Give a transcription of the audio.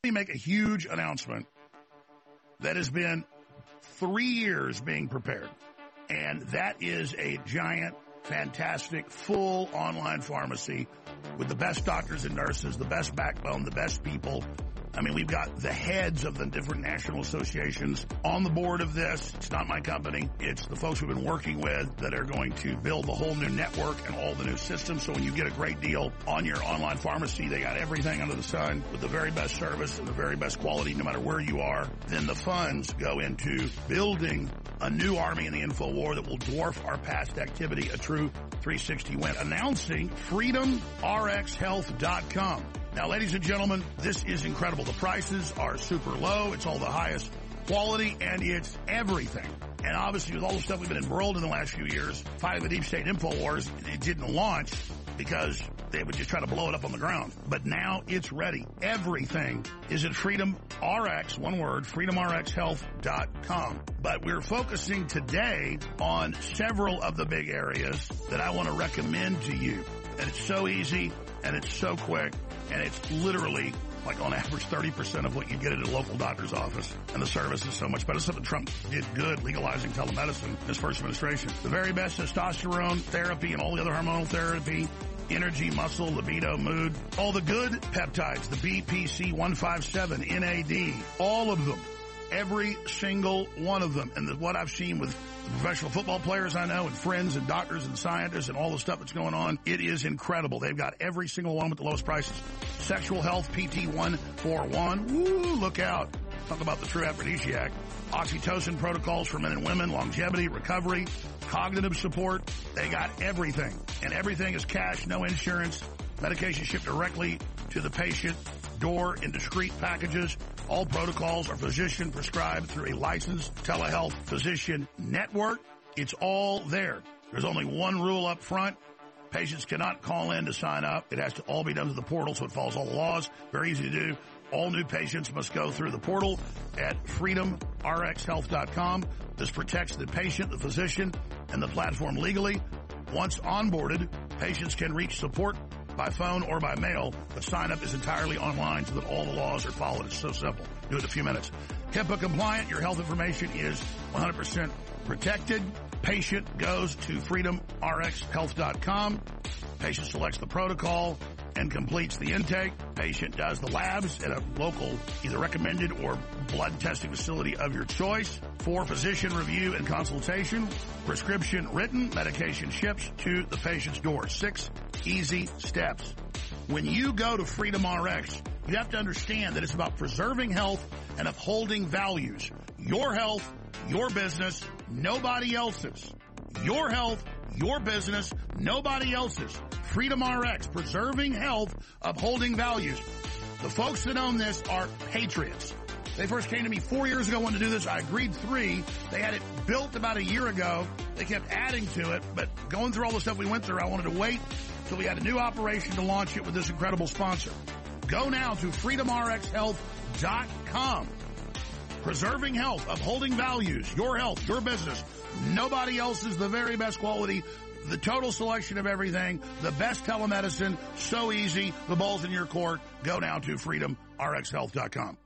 Make a huge announcement that has been 3 years being prepared. And that is a giant, fantastic, full online pharmacy with the best doctors and nurses, the best backbone, the best people. I mean, we've got the heads of the different national associations on the board of this. It's not my company. It's the folks we've been working with that are going to build the whole new network and all the new systems. So when you get a great deal on your online pharmacy, they got everything under the sun with the very best service and the very best quality no matter where you are. Then the funds go into building a new army in the info war that will dwarf our past activity, a true 360 win. Announcing freedomrxhealth.com. Now, ladies and gentlemen, this is incredible. The prices are super low. It's all the highest quality, and it's everything. And obviously, with all the stuff we've been embroiled in the last few years, fighting the deep state info wars, it didn't launch because they would just try to blow it up on the ground. But now it's ready. Everything is at Freedom RX, one word, freedomrxhealth.com. But we're focusing today on several of the big areas that I want to recommend to you. And it's so easy, and it's so quick, and it's literally, like on average, 30% of what you get at a local doctor's office. And the service is so much better. Something Trump did good, legalizing telemedicine in his first administration. The very best testosterone therapy and all the other hormonal therapy, energy, muscle, libido, mood, all the good peptides, the BPC 157, NAD, all of them, every single one of them. And what I've seen with professional football players I know and friends and doctors and scientists and all the stuff that's going on, it is incredible. They've got every single one with the lowest prices. Sexual health, PT 141. Woo, look out. Talk about the true aphrodisiac. Oxytocin protocols for men and women, longevity, recovery, cognitive support. They got everything. And everything is cash, no insurance. Medication shipped directly to the patient door in discreet packages. All protocols are physician prescribed through a licensed telehealth physician network. It's all there. There's only one rule up front. Patients cannot call in to sign up. It has to all be done through the portal, so it follows all the laws. Very easy to do. All new patients must go through the portal at freedomrxhealth.com. This protects the patient, the physician, and the platform legally. Once onboarded, patients can reach support by phone or by mail, but sign up is entirely online so that all the laws are followed. It's so simple. Do it in a few minutes. HIPAA compliant. Your health information is 100% protected. Patient goes to freedomrxhealth.com. Patient selects the protocol and completes the intake. Patient does the labs at a local, either recommended or blood testing facility of your choice. For physician review and consultation, prescription written, medication ships to the patient's door. 6 easy steps. When you go to Freedom RX, you have to understand that it's about preserving health and upholding values. Your health, your business, nobody else's. Your health, your business, nobody else's. Freedom RX, preserving health, upholding values. The folks that own this are patriots. They first came to me 4 years ago, wanted to do this. I agreed 3. They had it built about a year ago. They kept adding to it, but going through all the stuff we went through, I wanted to wait till we had a new operation to launch it with this incredible sponsor. Go now to freedomrxhealth.com. Preserving health, upholding values, your health, your business. Nobody else is the very best quality, the total selection of everything, the best telemedicine, so easy, the ball's in your court. Go now to freedomrxhealth.com.